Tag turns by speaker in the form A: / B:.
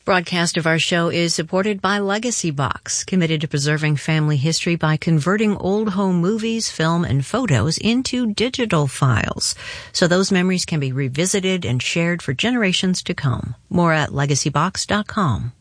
A: Broadcast of our show is supported by Legacy Box, committed to preserving family history by converting old home movies, film, and photos into digital files, so those memories can be revisited and shared for generations to come. More at legacybox.com.